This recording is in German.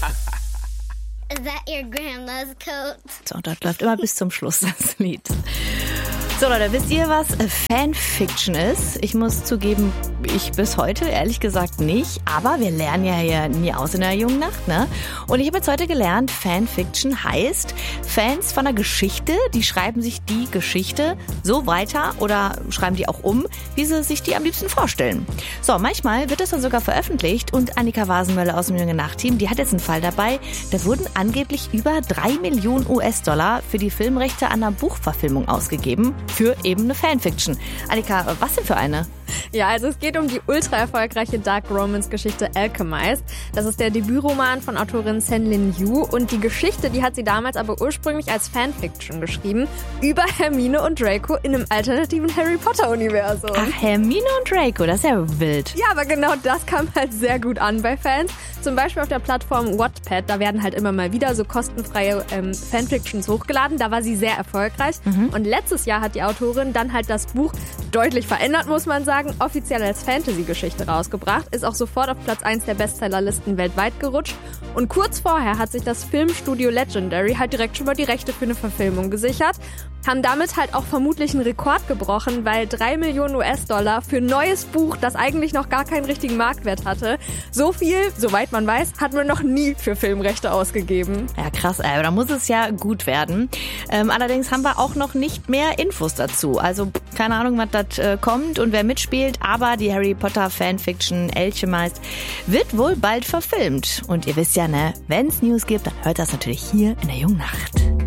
Is that your grandma's coat? So, das läuft immer bis zum Schluss, das Lied. So Leute, wisst ihr, was Fanfiction ist? Ich muss zugeben, ich bis heute ehrlich gesagt nicht, aber wir lernen ja hier nie aus in der jungen Nacht, ne? Und ich habe jetzt heute gelernt, Fanfiction heißt, Fans von einer Geschichte, die schreiben sich die Geschichte so weiter oder schreiben die auch um, wie sie sich die am liebsten vorstellen. So, manchmal wird das dann sogar veröffentlicht und Annika Wasenmöller aus dem Junge Nacht-Team, die hat jetzt einen Fall dabei, da wurden angeblich über 3 Millionen US-Dollar für die Filmrechte an einer Buchverfilmung ausgegeben. Für eben eine Fanfiction. Annika, was denn für eine? Ja, also es geht um die ultra erfolgreiche Dark Romance Geschichte Alchemist. Das ist der Debütroman von Autorin Sen-Lin Yu und die Geschichte, die hat sie damals aber ursprünglich als Fanfiction geschrieben über Hermine und Draco in einem alternativen Harry Potter Universum. Ach, Hermine und Draco, das ist ja wild. Ja, aber genau das kam halt sehr gut an bei Fans. Zum Beispiel auf der Plattform Wattpad, da werden halt immer mal wieder so kostenfreie Fanfictions hochgeladen. Da war sie sehr erfolgreich. Und letztes Jahr hat die Autorin dann halt das Buch deutlich verändert, muss man sagen, offiziell als Fantasy-Geschichte rausgebracht, ist auch sofort auf Platz 1 der Bestsellerlisten weltweit gerutscht. Und kurz vorher hat sich das Filmstudio Legendary halt direkt schon mal die Rechte für eine Verfilmung gesichert. Haben damit halt auch vermutlich einen Rekord gebrochen, weil 3 Millionen US-Dollar für ein neues Buch, das eigentlich noch gar keinen richtigen Marktwert hatte. So viel, soweit man weiß, hat man noch nie für Filmrechte ausgegeben. Ja, krass, aber da muss es ja gut werden. Allerdings haben wir auch noch nicht mehr Infos dazu. Also keine Ahnung, was das kommt und wer mitspielt, aber die Harry Potter Fanfiction Alchemist wird wohl bald verfilmt. Und ihr wisst ja, ne, wenn es News gibt, dann hört das natürlich hier in der Jungen Nacht.